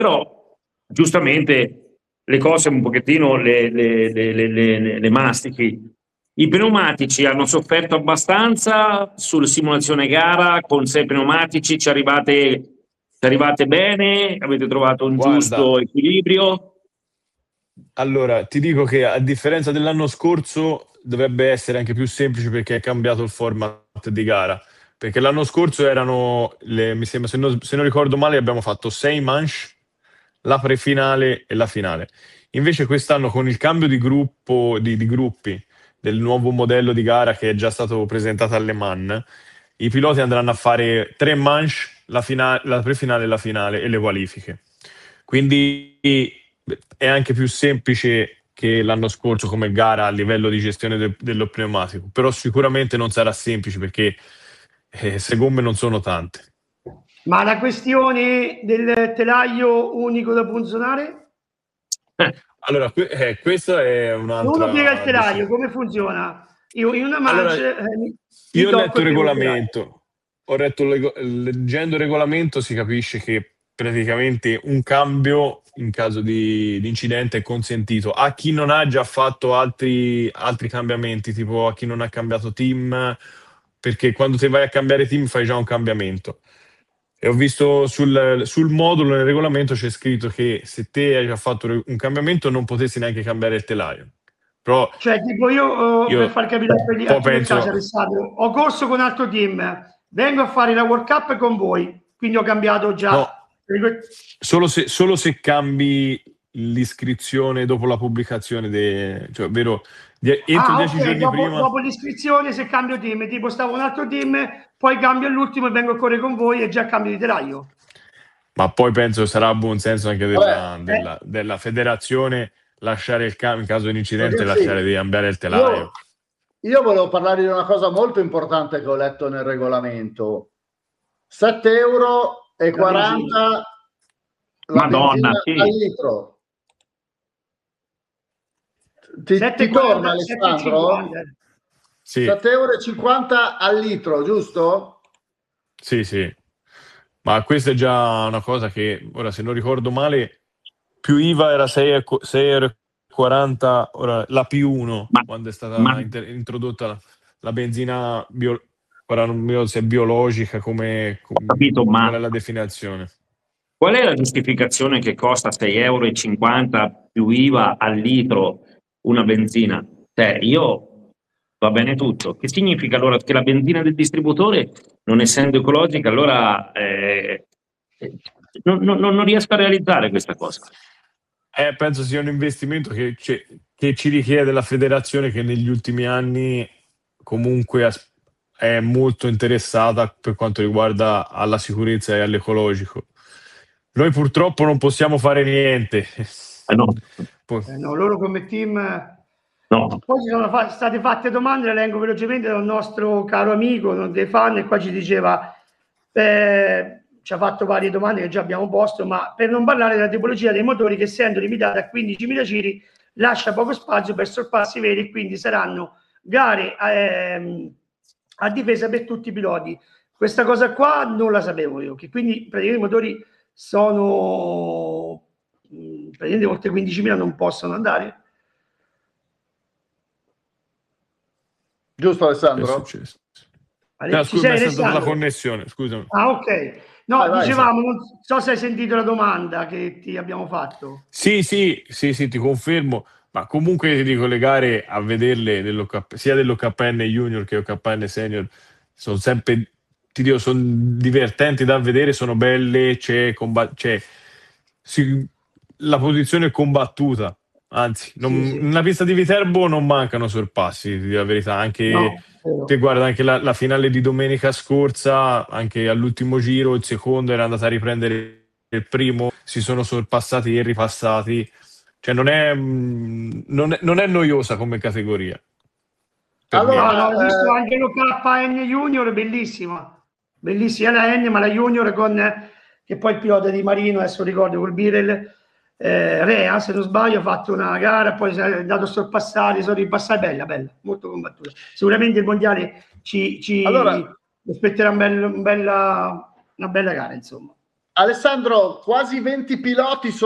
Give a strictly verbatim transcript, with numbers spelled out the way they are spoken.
però giustamente le cose un pochettino le, le, le, le, le, le mastichi. I pneumatici hanno sofferto abbastanza sulla simulazione gara con sei pneumatici, ci arrivate, ci arrivate bene? Avete trovato un Guarda, giusto equilibrio? allora ti dico che a differenza dell'anno scorso dovrebbe essere anche più semplice perché è cambiato il format di gara. Perché l'anno scorso erano, le, mi sembra, se non, se non ricordo male, abbiamo fatto sei manche, la prefinale e la finale. Invece quest'anno con il cambio di gruppo, di, di gruppi, del nuovo modello di gara che è già stato presentato alle Man, i piloti andranno a fare tre manche, la, fina- la prefinale, la finale e le qualifiche. Quindi è anche più semplice che l'anno scorso come gara a livello di gestione de- dello pneumatico, però sicuramente non sarà semplice perché eh, se gomme non sono tante. Ma la questione del telaio unico da punzonare? Allora, que- eh, questa è Se uno un'altra piega il telaio, decisione. come funziona? Io in una Allora, mance eh, mi, mi io ho tocco letto il il primo telaio. regolamento, ho letto il lego- leggendo il regolamento si capisce che praticamente un cambio in caso di, di incidente è consentito a chi non ha già fatto altri, altri cambiamenti, tipo a chi non ha cambiato team, perché quando ti vai a cambiare team fai già un cambiamento. E ho visto sul, sul modulo nel regolamento c'è scritto che se te hai già fatto un cambiamento non potessi neanche cambiare il telaio. Però Cioè, tipo io, eh, per io far capire a quelli- a poi tu nel caso, penso, Alessandro, ho corso con altro team, vengo a fare la World Cup con voi, quindi ho cambiato già. no, solo se, solo se cambi l'iscrizione dopo la pubblicazione, de, cioè, ovvero die- entro Ah, dieci ok, giorni dopo, prima. dopo l'iscrizione se cambio team, tipo stavo un altro team, poi cambio all'ultimo e vengo a correre con voi e già cambio di telaio. Ma poi penso sarà buon senso anche della, Vabbè, della- eh. della federazione lasciare il cambio in caso di incidente, Ragazzi, lasciare di cambiare il telaio. Io, io volevo parlare di una cosa molto importante che ho letto nel regolamento. sette euro e quaranta la Madonna, benzina sì. al litro. Ti, ti torna, Alessandro? Sì, sette euro e cinquanta al litro, giusto? sì, sì. Ma questa è già una cosa che, ora se non ricordo male, più I V A era sei euro e quaranta, ora la P uno, Ma- quando è stata ma- inter- introdotta la, la benzina bio- ora non mi ricordo se è biologica, come, capito, ma qual è la definizione. qual è la giustificazione che costa sei euro e cinquanta più I V A al litro una benzina? Cioè, io va bene tutto. Che significa allora che la benzina del distributore, non essendo ecologica, allora eh, eh, non, non- non riesco a realizzare questa cosa. Eh, penso sia un investimento che, ci- che ci richiede la federazione che negli ultimi anni comunque as- è molto interessata per quanto riguarda alla sicurezza e all'ecologico. Noi purtroppo non possiamo fare niente. Eh, no, Poi- Eh, no, loro come team. no. Poi ci sono fa- state fatte domande, le leggo velocemente da un nostro caro amico, non dei fan, e qua ci diceva, eh, ci ha fatto varie domande che già abbiamo posto, ma per non parlare della tipologia dei motori che essendo limitata a quindicimila giri lascia poco spazio per sorpassi veri e quindi saranno gare ehm, a difesa per tutti i piloti. Questa cosa qua non la sapevo io, che quindi praticamente i motori sono mh, praticamente oltre quindicimila non possono andare. Giusto, È Alessandro? successo. Ale- No, ci scusa, sei, mi è saltata la Alessandro? connessione, scusami. Ah, ok. No, Vai, vai. dicevamo, non so se hai sentito la domanda che ti abbiamo fatto. Sì, sì, sì, sì, ti confermo, ma comunque ti dico, le gare a vederle dell'O K sia dell'O K N Junior che O K N Senior sono sempre, ti dico, sono divertenti da vedere, sono belle, c'è, comba- c'è si- la posizione è combattuta, anzi, non- Sì, sì. nella pista di Viterbo non mancano sorpassi, di la verità, anche No, vero. te guarda anche la, la finale di domenica scorsa, anche all'ultimo giro, il secondo era andato a riprendere il primo, si sono sorpassati e ripassati, cioè non è, mh, non è, non è noiosa come categoria. Per Allora, No, no, ho visto eh, anche l'O K N Junior, bellissima. Bellissima la N, ma la Junior con, che poi il pilota di Marino, adesso ricordo, col Birel, eh, Rea, se non sbaglio, ha fatto una gara, poi si è andato a sorpassare, sono ripassati, bella, bella, molto combattuta. Sicuramente il mondiale ci, ci Allora- aspetterà un bel- un bella, una bella gara, insomma. Alessandro, quasi venti piloti sono